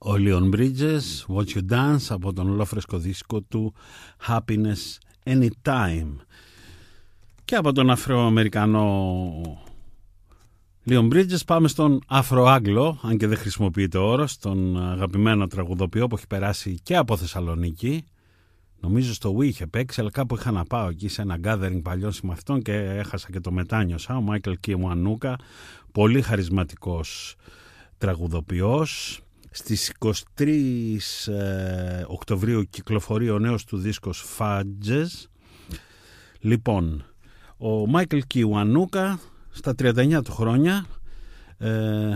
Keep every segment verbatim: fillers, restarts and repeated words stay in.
Ο Leon Bridges, Watch You Dance, από τον ολόφρεσκο δίσκο του Happiness Anytime. Και από τον Αφροαμερικανό Leon Bridges πάμε στον Αφροάγγλο, αν και δεν χρησιμοποιείται ο όρος, τον αγαπημένο τραγουδοποιό που έχει περάσει και από Θεσσαλονίκη. Νομίζω στο Wii είχε παίξει, αλλά κάπου είχα να πάω εκεί σε ένα gathering παλιών συμμαθητών και έχασα και το μετάνιωσα. Ο Μάικλ Κιουανούκα, πολύ χαρισματικός τραγουδοποιός. Στις είκοσι τρεις ε, Οκτωβρίου κυκλοφορεί ο νέος του δίσκος Fudges. Λοιπόν, ο Μάικλ Κιουανούκα στα τριάντα εννιά του χρόνια, ε,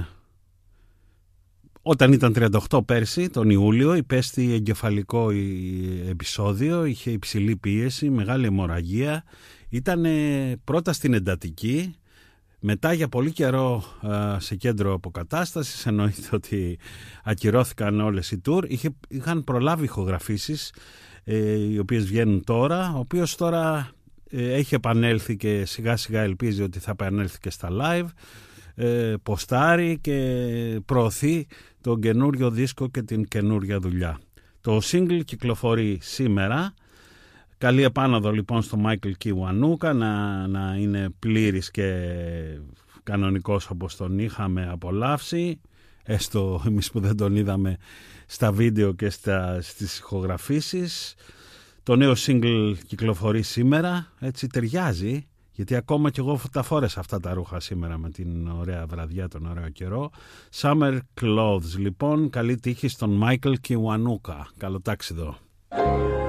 όταν ήταν τριάντα οκτώ πέρσι, τον Ιούλιο, υπέστη εγκεφαλικό επεισόδιο, είχε υψηλή πίεση, μεγάλη αιμορραγία, ήταν πρώτα στην εντατική, μετά για πολύ καιρό ε, σε κέντρο αποκατάστασης, εννοείται ότι ακυρώθηκαν όλες οι tour, είχε, είχαν προλάβει ηχογραφήσεις, ε, οι οποίες βγαίνουν τώρα, ο οποίος τώρα ε, έχει επανέλθει και σιγά σιγά ελπίζει ότι θα επανέλθει και στα live, ε, ποστάρει και προωθεί τον καινούριο δίσκο και την καινούρια δουλειά. Το single κυκλοφορεί σήμερα. Καλή επάνωδο λοιπόν στο Μάικλ Κιουανούκα, να, να είναι πλήρης και κανονικός όπως τον είχαμε απολαύσει, έστω εμείς που δεν τον είδαμε στα βίντεο και στα, στις ηχογραφήσεις. Το νέο single κυκλοφορεί σήμερα, έτσι ταιριάζει, γιατί ακόμα κι εγώ τα φόρεσα αυτά τα ρούχα σήμερα με την ωραία βραδιά, τον ωραίο καιρό. Summer Clothes λοιπόν, καλή τύχη στον Μάικλ Κιουανούκα. Καλό τάξιδο.